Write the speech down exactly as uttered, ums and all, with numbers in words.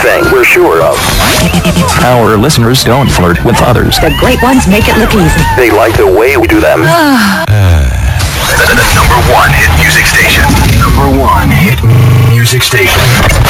thing we're sure of. Our listeners don't flirt with others. The great ones make it look easy. They like the way we do them. The number one hit music station. Number one hit music station.